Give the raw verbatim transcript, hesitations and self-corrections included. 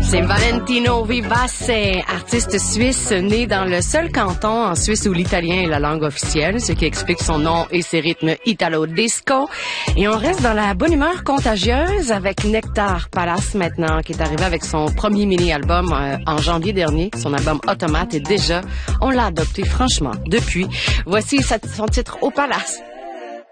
C'est Valentino Vivace, artiste suisse né dans le seul canton en Suisse où l'italien est la langue officielle, ce qui explique son nom et ses rythmes italo-disco. Et on reste dans la bonne humeur contagieuse avec Nectar Palace maintenant, qui est arrivé avec son premier mini-album euh, en janvier dernier, son album Automate, et déjà, on l'a adopté franchement depuis. Voici son titre Au Palace.